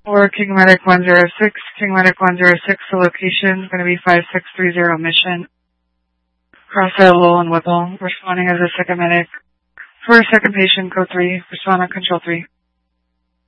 For King Medic 106, King Medic 106, the location is going to be 5630 Mission. Crossrail Lowell and Whipple, responding as a second medic. For a second patient, code 3, respond on control 3.